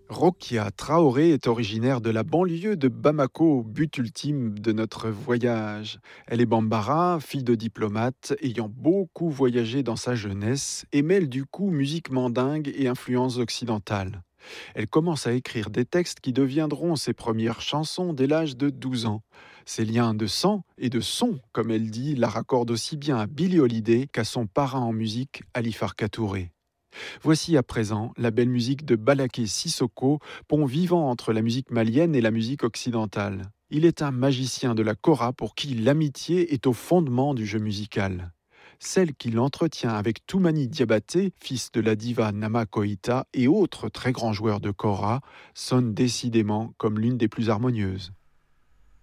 Rokia Traoré est originaire de la banlieue de Bamako, but ultime de notre voyage. Elle est bambara, fille de diplomate, ayant beaucoup voyagé dans sa jeunesse et mêle du coup musique mandingue et influences occidentales. Elle commence à écrire des textes qui deviendront ses premières chansons dès l'âge de 12 ans. Ces liens de sang et de son, comme elle dit, la raccordent aussi bien à Billie Holiday qu'à son parrain en musique, Ali Farka Touré. Voici à présent la belle musique de Balaké Sissoko, pont vivant entre la musique malienne et la musique occidentale. Il est un magicien de la kora pour qui l'amitié est au fondement du jeu musical. Celle qu'il entretient avec Toumani Diabaté, fils de la diva Nama Koïta et autres très grands joueurs de kora, sonne décidément comme l'une des plus harmonieuses.